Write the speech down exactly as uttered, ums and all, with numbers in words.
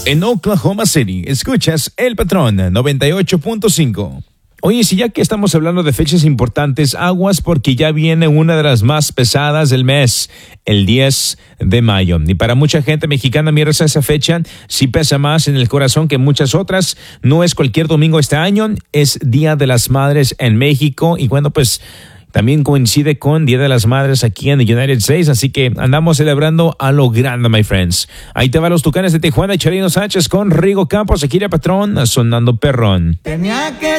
en Oklahoma City. Escuchas El Patrón noventa y ocho punto cinco. Oye, si ya que estamos hablando de fechas importantes, aguas porque ya viene una de las más pesadas del mes, el diez de mayo. Y para mucha gente mexicana, mira, esa fecha sí pesa más en el corazón que muchas otras. No es cualquier domingo este año, es Día de las Madres en México. Y bueno, pues también coincide con Día de las Madres aquí en the United States, así que andamos celebrando a lo grande, my friends. Ahí te van los Tucanes de Tijuana, Charino Sánchez con Rigo Campos, aquí el Patrón, sonando perrón. Tenía que